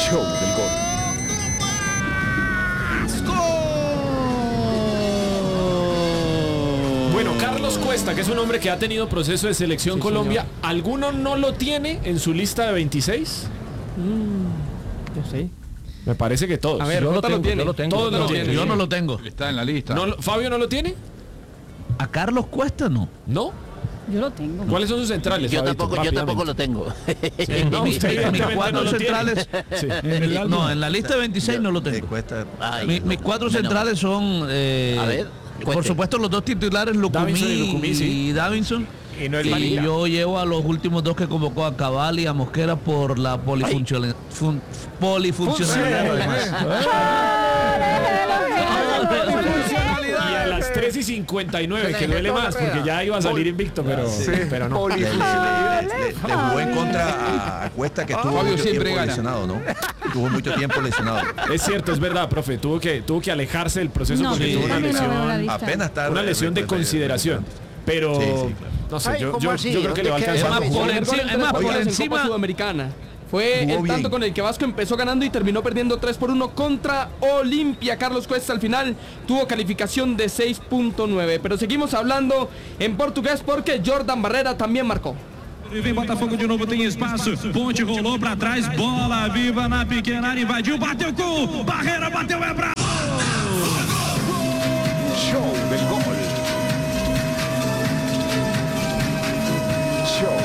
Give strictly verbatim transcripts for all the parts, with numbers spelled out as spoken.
Show del Gol. Bueno, Carlos Cuesta, que es un hombre que ha tenido proceso de selección sí, Colombia, señor. ¿Alguno no lo tiene en su lista de veintiséis? Mm, yo sé. Me parece que todos. A ver, yo, lo tengo, tengo, lo tiene. yo lo tengo. Todos no, lo tienen. Yo no lo tengo. Está en la lista. ¿No, ¿Fabio no lo tiene? ¿A Carlos Cuesta no? ¿No? Yo lo tengo. ¿Cuáles son sus centrales? Yo Fabito, tampoco, yo tampoco lo tengo. Sí, no, usted mis cuatro no centrales. Sí. En el, no, en la lista de veintiséis no lo tengo. Ay, Mi, no, mis cuatro no. centrales son. Eh, A ver, por cuente. supuesto, los dos titulares, Lucumí Davinson y Lucumí, sí. y Davinson. Y no es Y Vanilla. yo llevo a los últimos dos que convocó a Cabal y a Mosquera por la polifuncionalidad. Fun, polifuncionalidad. Y a las tres y cincuenta y nueve, que duele más, porque ya iba a salir invicto, pero, Sí. pero no. Le, le, le, le jugó en contra a Cuesta, que estuvo Fabio mucho siempre tiempo gana. lesionado, ¿no? Estuvo mucho tiempo lesionado. Es cierto, es verdad, profe. Tuvo que, tuvo que alejarse del proceso No, porque sí, tuvo una también lo veo en la lesión, lista. Apenas está. una lesión de consideración. Pero, Sí, sí, claro. no sé, Ay, yo, ¿cómo yo, así? yo creo que le va a ¿Dónde alcanzar. queda? Es más, Por por encima- encima, es más, por en encima- Copa Sudamericana. Fue Jugó el tanto bien. con el que Vasco empezó ganando y terminó perdiendo tres por uno contra Olimpia. Carlos Cuesta al final tuvo calificación de seis punto nueve. Pero seguimos hablando en portugués porque Jordan Barrera también marcó. E vem Botafogo de novo, tem espaço. Ponte rolou pra trás, bola viva na pequena área, invadiu, bateu com Barreira, bateu, é pra... Show del Gol. Show.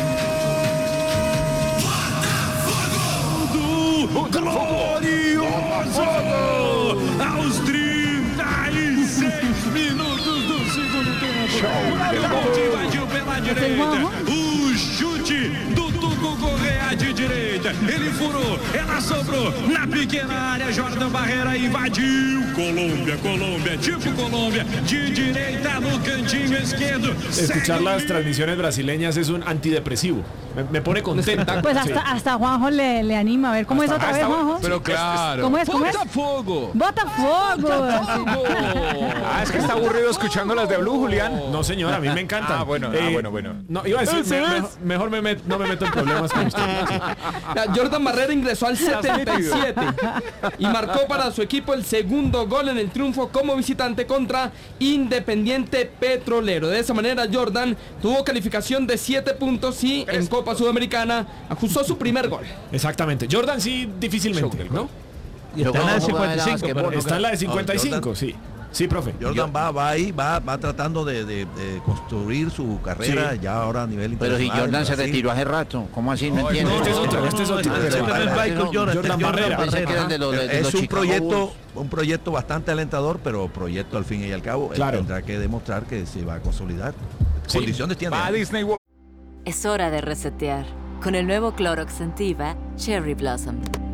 Glorioso! Aos trinta e seis minutos do segundo tempo. A Ponte invadiu pela direita. O chute do Tuco Correia de direita. Ele furou, ela sobrou na pequena área. Jordan Barreira invadiu. Colômbia, Colômbia, tipo Colômbia. De direita no cantinho esquerdo. Escuchar las transmisiones brasileñas es un antidepresivo. Me, me pone contenta. Pues Sí. hasta, hasta Juanjo le, le anima. A ver, ¿cómo Hasta- es otra vez, hasta- Juanjo? Pero claro. ¿Cómo es? ¿Cómo es? Botafogo. ¡Botafogo! Ah, es que está aburrido escuchando las de Blue, Julián. No, señor, a mí me encantan. Ah, bueno, ah, bueno, bueno. No, iba a decir, me- mejor, mejor me met- no me meto en problemas con usted. Jordan Barrera ingresó al setenta y siete y marcó para su equipo el segundo gol en el triunfo como visitante contra Independiente Petrolero. De esa manera Jordan tuvo calificación de siete puntos y en Copa Sudamericana ajustó su primer gol. Exactamente. Jordan sí, difícilmente, ¿no? Y está en la de cincuenta y cinco, pero Está en la de cincuenta y No, cinco, Jordan- sí. Sí, profe. Jordan va, va ahí, va, va tratando de, de, de construir su carrera Sí. ya ahora a nivel Pero si internacional. Jordan se Brasil. retiró hace rato, ¿cómo así? No, No, entiendo. este es otro, este es otro. Ah, Este no es Michael no, Jordan, este es Jordan Barrera. Pensé que era de los- de- de Es los un Chicago proyecto, Bulls. un proyecto bastante alentador, pero proyecto al fin y al cabo. Él Claro. tendrá que demostrar que se va a consolidar. Sí. Condiciones tiene. Va a Disney World. Es hora de resetear con el nuevo Clorox Sentiva Cherry Blossom.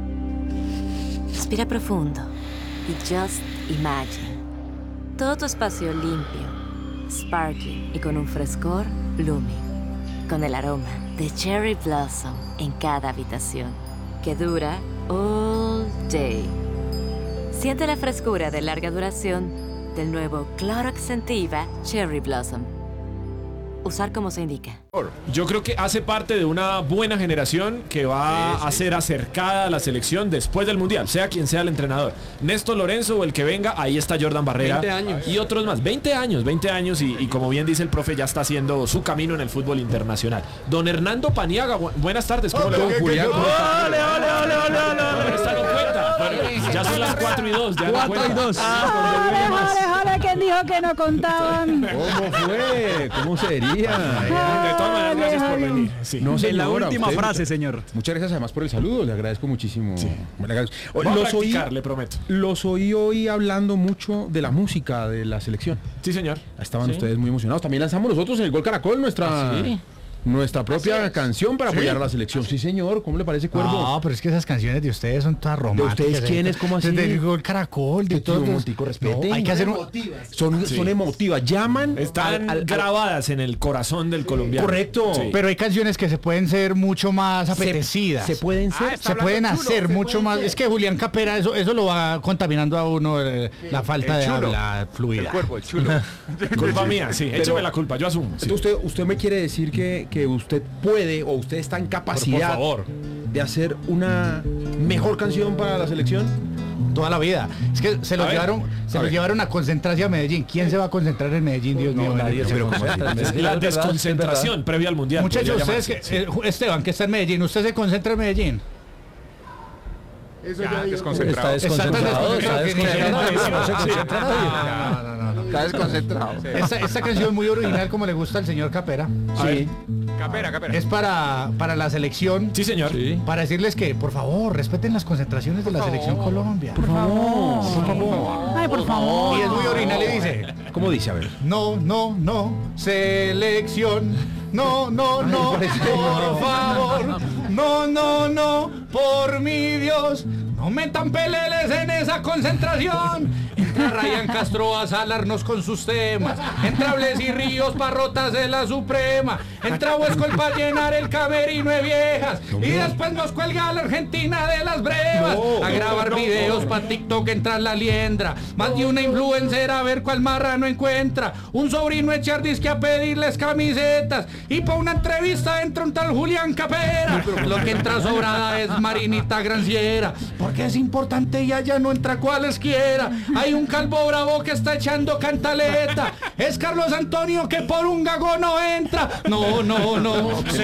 Respira profundo y just imagine. Todo tu espacio limpio, sparkling y con un frescor blooming. Con el aroma de Cherry Blossom en cada habitación, que dura all day. Siente la frescura de larga duración del nuevo Clorox Sentiva Cherry Blossom. Usar como se indica. Yo creo que hace parte de una buena generación que va a ser acercada a la selección después del Mundial, sea quien sea el entrenador. Néstor Lorenzo o el que venga, ahí está Jordan Barrera. veinte años. Y otros más. veinte años, veinte años y, y como bien dice el profe, ya está haciendo su camino en el fútbol internacional. Don Hernando Paniaga, bu- buenas tardes. ¿Cómo le va? Julián, ¿cómo está? ¡Ole, ole, ole, ole, ole! Pero esta no cuenta. Pero ya son las cuatro y dos. Ya no cuatro y cuenta. dos. ¡Jole, jole, jole! ¿Quién dijo que no contaban? ¿Cómo fue? ¿Cómo sería? De todas maneras, gracias por venir. Sí. No, En la señora, última usted- frase, señor. Muchas gracias además por el saludo, le agradezco muchísimo. Le agradezco. Voy a Los oí, practicar, le prometo. los oí hoy hablando mucho de la música de la selección. Sí, señor. Estaban ustedes muy emocionados. También lanzamos nosotros en el Gol Caracol nuestra, nuestra propia canción para apoyar a la selección. Sí, señor. ¿Cómo le parece, Cuervo? No, pero es que esas canciones de ustedes son todas románticas. ustedes quiénes? ¿Cómo así? Del Gol Caracol, de Que tío todos. Montico, respete. No, hay que hacer un... Son, Sí. son emotivas. Llaman Están al- al- al- grabadas en el corazón del colombiano. Correcto. Sí. Pero hay canciones que se pueden ser mucho más apetecidas. Se pueden ser. Ah, está Se pueden hablando hacer chulo, se mucho pueden más. ser. Es que Julián Capera, eso, eso lo va contaminando a uno, eh, la falta el de chulo. habla fluida. El cuerpo, el chulo. Culpa mía, sí. Pero- Écheme la culpa, yo asumo. sí. Entonces usted, usted me quiere decir que, que usted puede o usted está en Por, por capacidad favor. de hacer una mejor canción para la selección? Toda la vida. Es que se lo A ver, llevaron, se a lo ver. llevaron a concentrarse a Medellín. ¿Quién se va a concentrar en Medellín, Dios mío? nadie bendito? se Pero concentra en Medellín. La desconcentración previa al mundial. Muchachos, podría ustedes llamarse. que, eh, Esteban, que está en Medellín, ¿usted se concentra en Medellín? Eso ya desconcentrado. Está tan desconcentrado que ni se desconcentrado. No, no, no, no. Está desconcentrado. Esta, esta canción es muy original, como le gusta al señor Capera. Sí. Capera, capera. Es para, para la selección. Sí, señor. Para decirles que, por favor, respeten las concentraciones de la selección Colombia. Por favor. Por favor. Ay, por favor. Y es muy original y dice, ¿Cómo dice? A ver. no, no, no, selección, no, no, no, por favor, no, no, no, por mi Dios, no metan peleles en esa concentración. Entra Ryan Castro a salarnos con sus temas, entra Bles y Ríos parrotas de la Suprema, entra Huescol para llenar el camerino de viejas y después nos cuelga la Argentina de las brevas a grabar videos para TikTok. Entra la liendra, más de una influencer a ver cuál marra no encuentra, un sobrino echar disque a pedirles camisetas y para una entrevista entra un tal Julián Capera. Lo que entra sobrada es Marinita Granciera, porque es importante y allá no entra cualesquiera. Hay un calvo bravo que está echando cantaleta, es Carlos Antonio que por un gago no entra. No, no, no,